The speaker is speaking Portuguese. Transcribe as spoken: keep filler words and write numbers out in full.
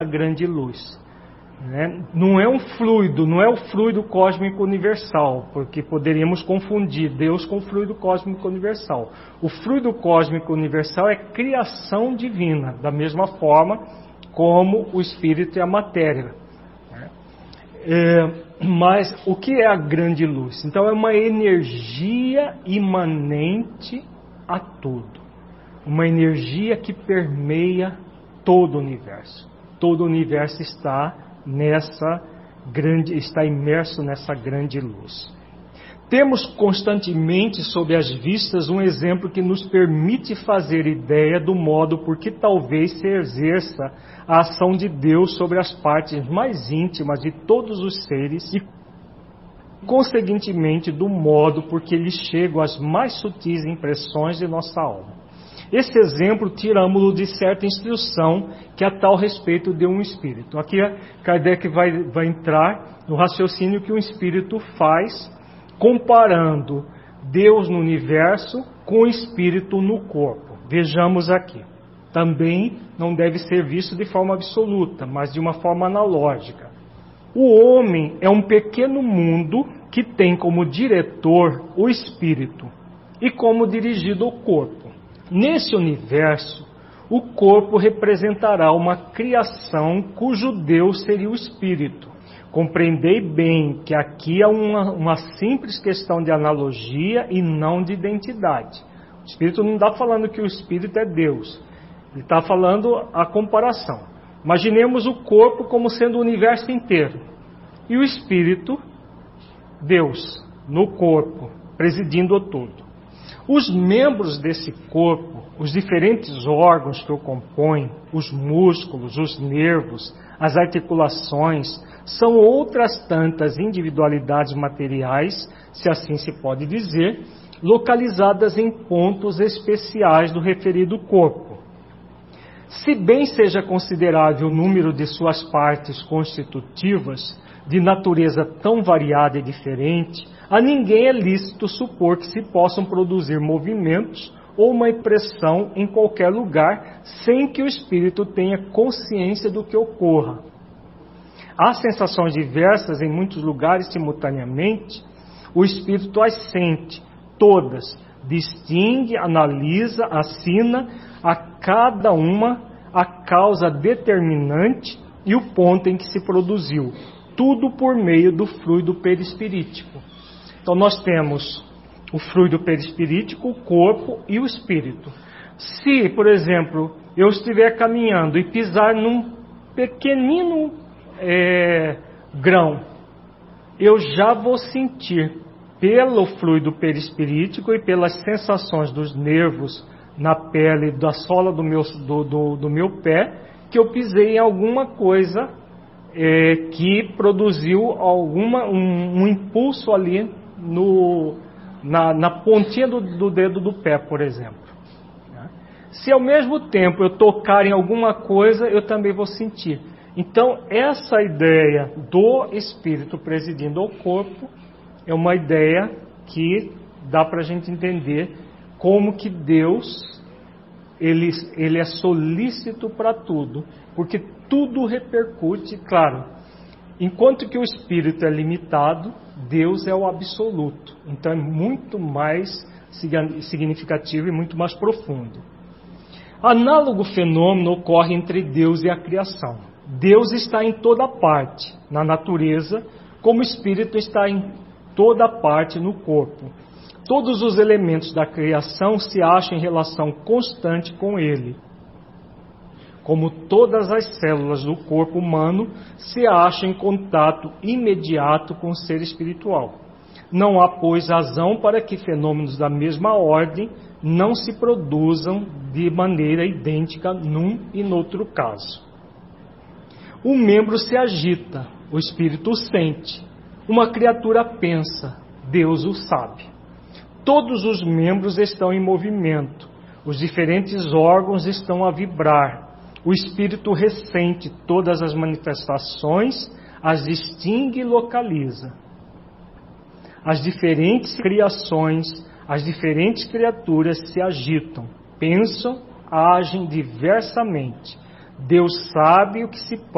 grande luz. Né? Não é um fluido, não é o fluido cósmico universal, porque poderíamos confundir Deus com o fluido cósmico universal. O fluido cósmico universal é criação divina, da mesma forma como o espírito e a matéria. Né? É, mas o que é a grande luz? Então é uma energia imanente a tudo, uma energia que permeia todo o universo. Todo o universo está nessa grande, está imerso nessa grande luz. Temos constantemente sob as vistas um exemplo que nos permite fazer ideia do modo por que talvez se exerça a ação de Deus sobre as partes mais íntimas de todos os seres e, conseguintemente, do modo por que lhes chegam as mais sutis impressões de nossa alma. Esse exemplo tiramos-lo de certa instrução que a tal respeito deu um espírito. Aqui Kardec vai, vai entrar no raciocínio que um espírito faz, comparando Deus no universo com o espírito no corpo. Vejamos aqui. Também não deve ser visto de forma absoluta, mas de uma forma analógica. O homem é um pequeno mundo que tem como diretor o espírito e como dirigido o corpo. Nesse universo, o corpo representará uma criação cujo Deus seria o espírito. Compreendei bem que aqui é uma, uma simples questão de analogia e não de identidade. O espírito não está falando que o espírito é Deus. Ele está falando a comparação. Imaginemos o corpo como sendo o universo inteiro. E o espírito, Deus, no corpo, presidindo o todo. Os membros desse corpo, os diferentes órgãos que o compõem, os músculos, os nervos, as articulações, são outras tantas individualidades materiais, se assim se pode dizer, localizadas em pontos especiais do referido corpo. Se bem seja considerável o número de suas partes constitutivas, de natureza tão variada e diferente, a ninguém é lícito supor que se possam produzir movimentos ou uma impressão em qualquer lugar sem que o espírito tenha consciência do que ocorra. Há sensações diversas em muitos lugares simultaneamente, o espírito as sente, todas, distingue, analisa, assina a cada uma a causa determinante e o ponto em que se produziu, tudo por meio do fluido perispirítico. Então nós temos o fluido perispirítico, o corpo e o espírito. Se, por exemplo, eu estiver caminhando e pisar num pequenino é, grão, eu já vou sentir pelo fluido perispirítico e pelas sensações dos nervos na pele da sola do meu, do, do, do meu pé, que eu pisei em alguma coisa é, que produziu alguma, um, um impulso ali no, na, na pontinha do, do dedo do pé, por exemplo. Se ao mesmo tempo eu tocar em alguma coisa, eu também vou sentir. Então, essa ideia do espírito presidindo ao corpo é uma ideia que dá para a gente entender como que Deus ele, ele é solícito para tudo, porque tudo repercute, claro, enquanto que o espírito é limitado, Deus é o absoluto. Então é muito mais significativo e muito mais profundo. Análogo fenômeno ocorre entre Deus e a criação. Deus está em toda parte, na natureza, como o espírito está em toda parte no corpo. Todos os elementos da criação se acham em relação constante com ele, como todas as células do corpo humano se acham em contato imediato com o ser espiritual. Não há, pois, razão para que fenômenos da mesma ordem não se produzam de maneira idêntica num e noutro caso. Um membro se agita, o espírito o sente. Uma criatura pensa, Deus o sabe. Todos os membros estão em movimento, os diferentes órgãos estão a vibrar. O espírito ressente todas as manifestações, as distingue e localiza. As diferentes criações, as diferentes criaturas se agitam, pensam, agem diversamente. Deus sabe o que se